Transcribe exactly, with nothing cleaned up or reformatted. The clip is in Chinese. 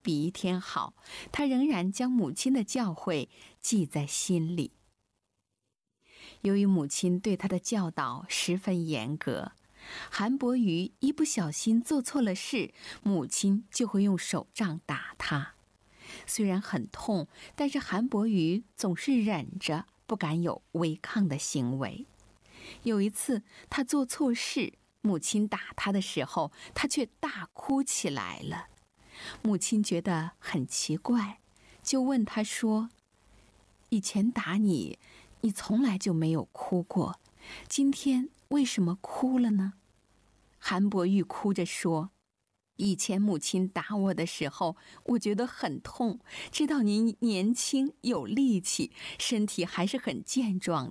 比一天好，他仍然将母亲的教诲记在心里。由于母亲对他的教导十分严格，韩伯瑜一不小心做错了事，母亲就会用手杖打他。虽然很痛，但是韩伯瑜总是忍着，不敢有违抗的行为。有一次，他做错事，母亲打他的时候，他却大哭起来了。母亲觉得很奇怪，就问他说：“以前打你，你从来就没有哭过，今天为什么哭了呢？”韩伯瑜哭着说：“以前母亲打我的时候，我觉得很痛，知道您年轻有力气，身体还是很健壮的。